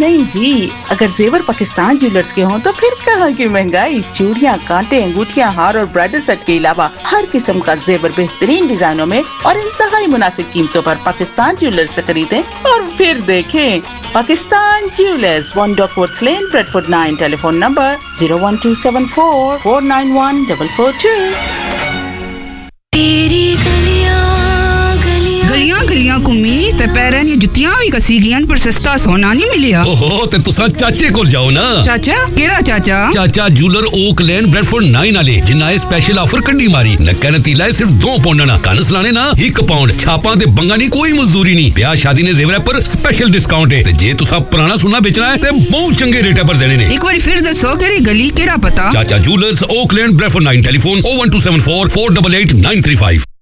नहीं जी, अगर जेवर पाकिस्तान ज्वेलर्स के हों तो फिर कहाँ की महंगाई। चूड़ियाँ, कांटे, अंगूठियाँ, हार और ब्राइडल सेट के अलावा हर किस्म का जेवर बेहतरीन डिजाइनों में और इंतहाई मुनासिब कीमतों पर पाकिस्तान ज्वेलर्स से खरीदें और फिर देखें। पाकिस्तान ज्वेलर्स, 1 डॉकवर्थ लेन, ब्रेडफोर्ड 9, टेलीफोन नंबर 01274 491 442। गलियां घूमी ते पैरन दी जुत्तियां भी कसी गियां पर सस्ता सोना नहीं मिलिया। ओहो ते तुसा चाचे कोल जाओ ना। चाचा केड़ा चाचा? चाचा जूलर ओक लेन ब्रेडफोर्ड 9 वाले जिन्ना ए स्पेशल ऑफर कड्डी मारी। नक्का नतीला सिर्फ 2 पाउंड ना, कन सलाने ना 1 पाउंड। छापां ते बंगा नहीं, कोई मजदूरी नहीं। ब्याह शादी ने जेवर पर स्पेशल डिस्काउंट है ते जे तुसा पुराना सोना बेचना है ते बहुत चंगे रेट पर देने ने। एक बार फिर दसो केड़ी गली केड़ा पता? चाचा जूलर्स ओक लेन ब्रेडफोर्ड 9, टेलीफोन 01274 488 935।